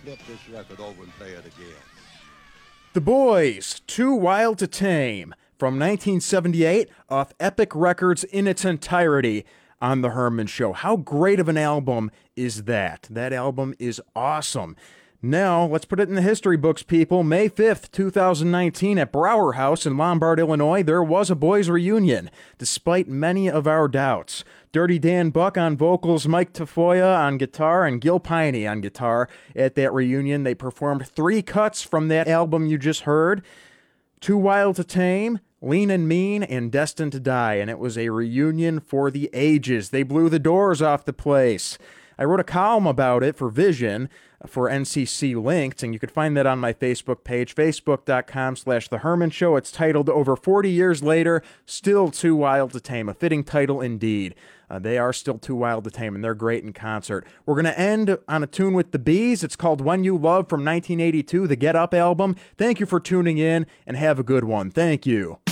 flip this record over and play it again. The Boys, Too Wild to Tame, from 1978, off Epic Records in its entirety on The Herman Show. How great of an album is that? That album is awesome. Now, let's put it in the history books, people. May 5th, 2019, at Brower House in Lombard, Illinois, there was a Boys reunion, despite many of our doubts. Dirty Dan Buck on vocals, Mike Tafoya on guitar, and Gil Piney on guitar. At that reunion, they performed 3 cuts from that album you just heard: Too Wild to Tame, Lean and Mean, and Destined to Die, and it was a reunion for the ages. They blew the doors off the place. I wrote a column about it for Vision, for NCC Linked, and you can find that on my Facebook page, facebook.com/The Herman Show. It's titled, Over 40 Years Later, Still Too Wild to Tame. A fitting title indeed. They are still too wild to tame, and they're great in concert. We're going to end on a tune with the Bees. It's called When You Love from 1982, the Get Up album. Thank you for tuning in, and have a good one. Thank you.